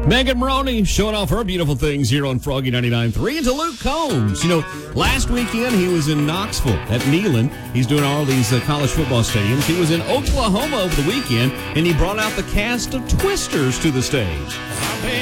Megan Maroney showing off her beautiful things here on Froggy 99.3. And to Luke Combs. Last weekend he was in Knoxville at Neyland. He's doing all these college football stadiums. He was in Oklahoma over the weekend, and he brought out the cast of Twisters to the stage.